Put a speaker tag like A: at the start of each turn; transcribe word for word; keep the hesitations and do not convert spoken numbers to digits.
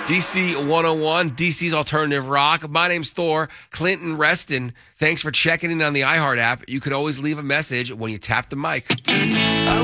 A: D C one oh one, D C's Alternative Rock. My name's Thor. Clinton Reston, thanks for checking in on the iHeart app. You could always leave a message when you tap the mic.
B: I